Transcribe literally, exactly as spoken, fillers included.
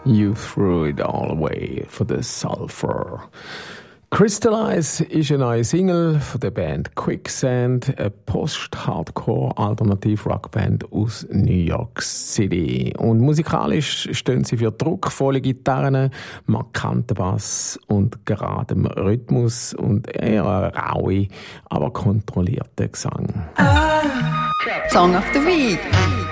You threw it all away for the sulfur. Crystallize ist eine neue Single von der Band Quicksand, eine Post-Hardcore-Alternativ-Rockband aus New York City. Und musikalisch stehen sie für druckvolle Gitarren, markanten Bass und geradem Rhythmus und eher raue, aber kontrollierte Gesang. Song of the Week.